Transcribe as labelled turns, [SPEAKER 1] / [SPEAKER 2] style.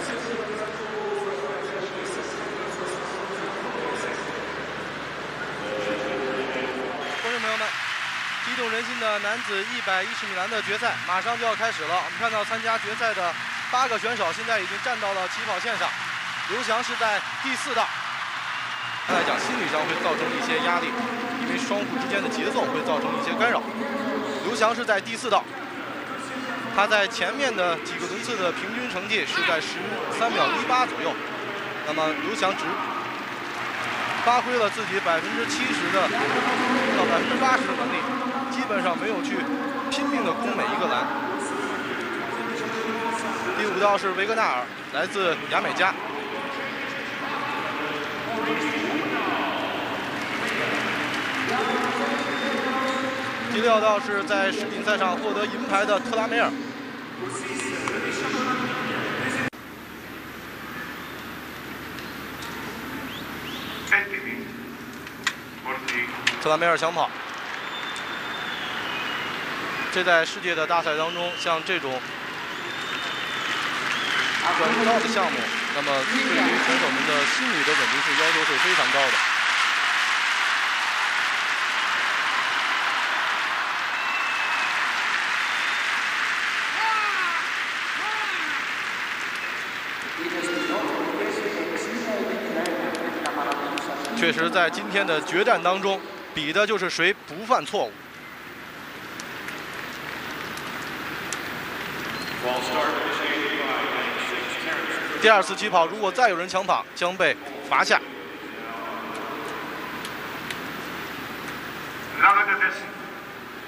[SPEAKER 1] 观众朋友们，激动人心的男子110米栏的决赛马上就要开始了。我们看到参加决赛的8个选手现在已经站到了起跑线上。刘翔是在第4道。来讲，心理上会造成一些压力，因为双户之间的节奏会造成一些干扰。刘翔是在第4道，他在前面的几个轮次的平均成绩是在13秒18左右。那么刘翔只发挥了自己70%的到80%的能力，基本上没有去拼命的攻每一个栏。第5道是维格纳尔，来自牙买加。第6道是在世锦赛上获得银牌的特拉梅尔。特拉梅尔抢跑，这在世界的大赛当中，像这种短步道的项目，那么对于选手们的心理的稳定性要求是非常高的。确实，在今天的决战当中，比的就是谁不犯错误。第2次起跑，如果再有人抢跑，将被罚下。